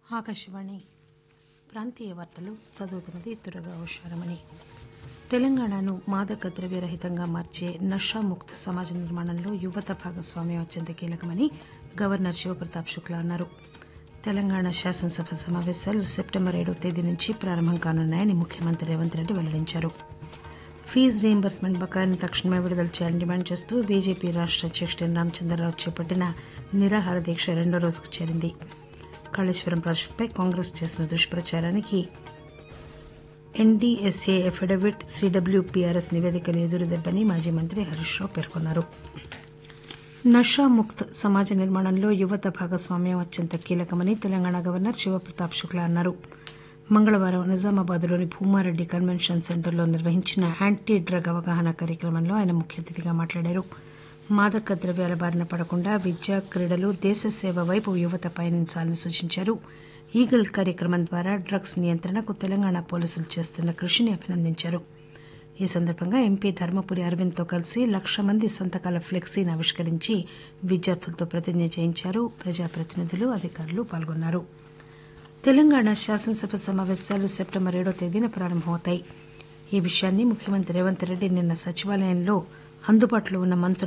ఆకాశవాణి ప్రాంతీయ వార్తలు చదువుతున్నది తురగా ఉషారమణి. తెలంగాణను మాదక ద్రవ్యరహితంగా మార్చే నషాముక్త సమాజ నిర్మాణంలో యువత భాగస్వామ్యం అత్యంత కీలకమని గవర్నర్ శివప్రతాప్ శుక్లా అన్నారు. తెలంగాణ శాసనసభ సమావేశాలు సెప్టెంబర్ 7వ తేదీ నుంచి ప్రారంభం కానున్నాయని ముఖ్యమంత్రి రేవంత్ రెడ్డి వెల్లడించారు. ఫీజు రీయింబర్స్మెంట్ బకాయిలను తక్షణమే విడుదల చేయాలని డిమాండ్ చేస్తూ బీజేపీ రాష్ట అధ్యకుడు ఎన్ రామచంద్రరావు చేపట్టిన నిరాహార దీక్ష 2వ రోజుకు చేరింది. కాళేశ్వరం ప్రాజెక్టుపై కాంగ్రెస్ చేసిన దుష్ప్రచారానికి ఎన్డీఎస్ఏ ఎఫిడవిట్, సీడబ్ల్యూపీఆర్ఎస్ నివేదికలు ఎదురుదెబ్బని మాజీ మంత్రి హరీష్ రావు పేర్కొన్నారు. నషాముక్త్ సమాజ నిర్మాణంలో యువత భాగస్వామ్యం అత్యంత కీలకమని తెలంగాణ గవర్నర్ శివప్రతాప్ శుక్లా అన్నారు. మంగళవారం నిజామాబాద్లోని భూమారెడ్డి కన్వెన్షన్ సెంటర్లో నిర్వహించిన యాంటీ డ్రగ్ అవగాహన కార్యక్రమంలో ఆయన ముఖ్య అతిథిగా మాట్లాడారు. మాదక ద్రవ్యాల బారిన పడకుండా విద్య, క్రీడలు, దేశ సేవ వైపు యువత పయనించాలని సూచించారు. ఈగల్ కార్యక్రమం ద్వారా డ్రగ్స్ నియంత్రణకు తెలంగాణ పోలీసులు చేస్తున్న కృషిని అభినందించారు. ఈ సందర్భంగా ఎంపీ ధర్మపురి అరవింద్తో కలిసి 1,00,000 మంది సంతకాల ఫ్లెక్సీని ఆవిష్కరించి విద్యార్థులతో ప్రతిజ్ఞ చేయించారు. ప్రజాప్రతినిధులు, అధికారులు పాల్గొన్నారు. తెలంగాణ శాసనసభ సమావేశాలు సెప్టెంబర్ 7వ తేదీన ప్రారంభమవుతాయి. ఈ విషయాన్ని ముఖ్యమంత్రి రేవంత్ రెడ్డి నిన్న సచివాలయంలో అందుబాటులో ఉన్న మంత్రులు